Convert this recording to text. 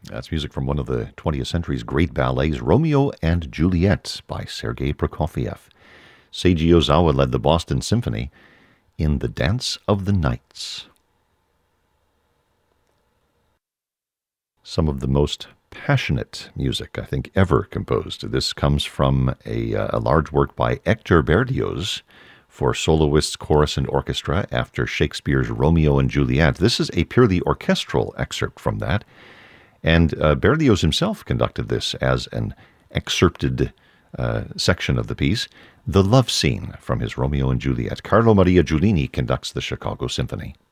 That's music from one of the 20th century's great ballets, Romeo and Juliet by Sergei Prokofiev. Seiji Ozawa led the Boston Symphony in The Dance of the Nights. Some of the most passionate music, I think, ever composed. This comes from a large work by Hector Berlioz for soloists, chorus, and orchestra after Shakespeare's Romeo and Juliet. This is a purely orchestral excerpt from that. And Berlioz himself conducted this as an excerpted section of the piece, the love scene from his Romeo and Juliet. Carlo Maria Giulini conducts the Chicago Symphony.